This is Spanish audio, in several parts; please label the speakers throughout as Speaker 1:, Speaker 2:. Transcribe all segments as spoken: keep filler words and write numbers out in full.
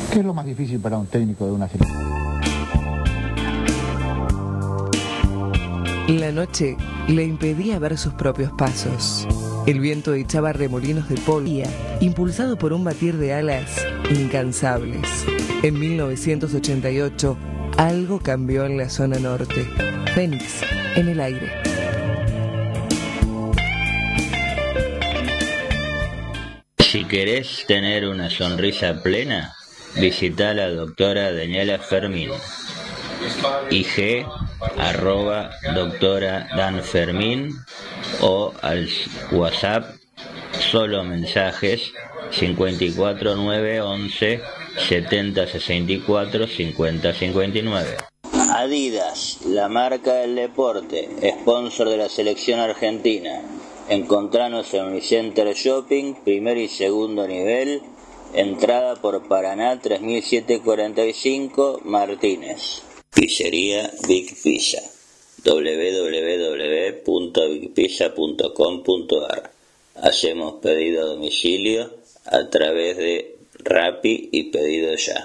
Speaker 1: ¿Qué es lo más difícil para un técnico de una selección?
Speaker 2: La noche le impedía ver sus propios pasos. El viento echaba remolinos de polvo, impulsado por un batir de alas incansables. En mil novecientos ochenta y ocho, algo cambió en la zona norte. Fénix en el aire.
Speaker 3: Si querés tener una sonrisa plena, visita a la doctora Daniela Fermín. I G arroba doctora Dan Fermín o al WhatsApp solo mensajes cincuenta y cuatro nueve once setenta sesenta y cuatro cincuenta cincuenta y nueve. Adidas, la marca del deporte, sponsor de la selección argentina. Encontranos en Unicenter Shopping, primer y segundo nivel, entrada por Paraná tres mil setecientos cuarenta y cinco, Martínez. Pizzería Big Pizza, doble u doble u doble u punto big pizza punto com punto a r. Hacemos pedido a domicilio a través de Rappi y Pedido Ya.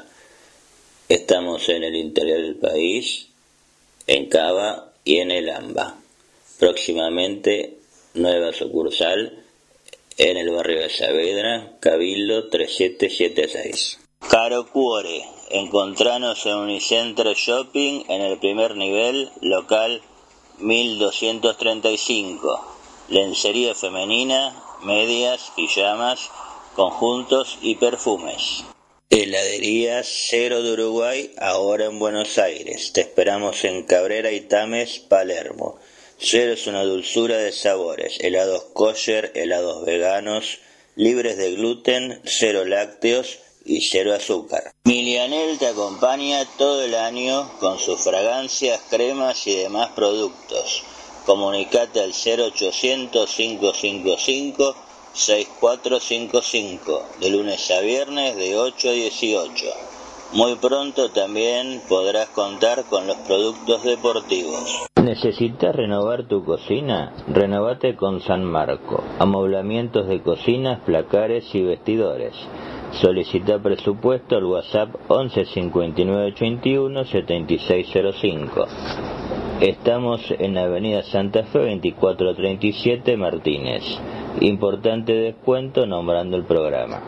Speaker 3: Estamos en el interior del país, en Cava y en el AMBA. Próximamente nueva sucursal en el barrio de Saavedra, Cabildo tres siete siete seis. Caro Cuore, encontranos en Unicenter Shopping en el primer nivel, local mil doscientos treinta y cinco. Lencería femenina, medias, pijamas, conjuntos y perfumes. Heladería Cero de Uruguay, ahora en Buenos Aires. Te esperamos en Cabrera y Tames, Palermo. Cero es una dulzura de sabores, helados kosher, helados veganos, libres de gluten, cero lácteos y cero azúcar. Milianel te acompaña todo el año con sus fragancias, cremas y demás productos. Comunicate al cero ochocientos cinco cinco cinco seis cuatro cinco cinco, de lunes a viernes de ocho a dieciocho. Muy pronto también podrás contar con los productos deportivos. ¿Necesitas renovar tu cocina? Renovate con San Marco. Amoblamientos de cocinas, placares y vestidores. Solicita presupuesto al WhatsApp once cincuenta y nueve ochenta y uno setenta y seis cero cinco. Estamos en Avenida Santa Fe veinticuatro treinta y siete, Martínez. Importante descuento nombrando el programa.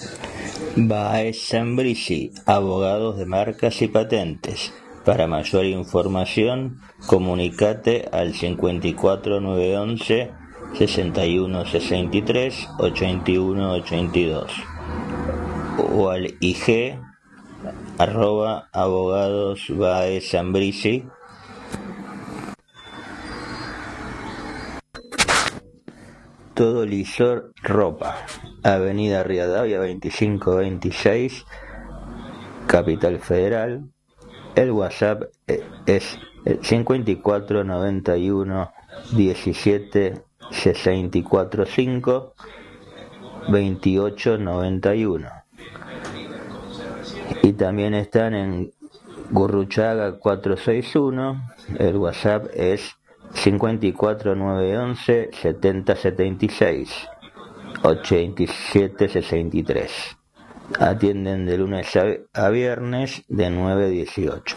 Speaker 3: Baez Zambrisi, abogados de marcas y patentes. Para mayor información, comunicate al cincuenta y cuatro nueve once sesenta y uno sesenta y tres ochenta y uno ochenta y dos o al I G arroba abogados Baez Zambrisi. Todo Lisor Ropa, Avenida Rivadavia veinticinco veintiséis, Capital Federal. El WhatsApp es cincuenta y cuatro noventa y uno diecisiete sesenta y cuatro cinco veintiocho noventa y uno. Y también están en Gurruchaga cuatrocientos sesenta y uno. El WhatsApp es cincuenta y cuatro nueve once setenta setenta y seis ochenta y siete sesenta y tres. Atienden de lunes a viernes de nueve a dieciocho.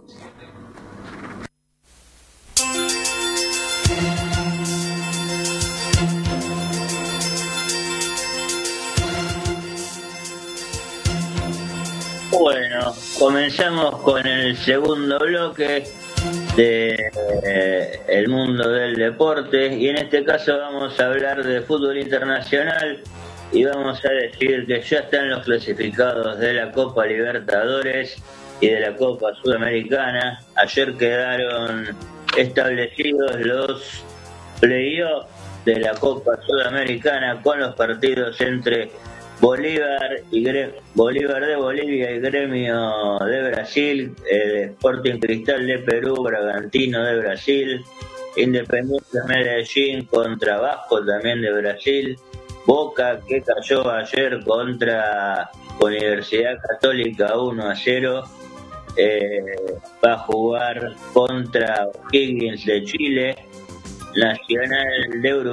Speaker 3: Bueno, comenzamos con el segundo bloque de eh, el mundo del deporte, y en este caso vamos a hablar de fútbol internacional y vamos a decir que ya están los clasificados de la Copa Libertadores y de la Copa Sudamericana. Ayer quedaron establecidos los playoffs de la Copa Sudamericana con los partidos entre Bolívar y Gre- Bolívar de Bolivia y Gremio de Brasil, eh, Sporting Cristal de Perú, Bragantino de Brasil, Independiente Medellín contra Vasco también de Brasil, Boca que cayó ayer contra Universidad Católica uno a cero, eh, va a jugar contra O'Higgins de Chile, Nacional de Uruguay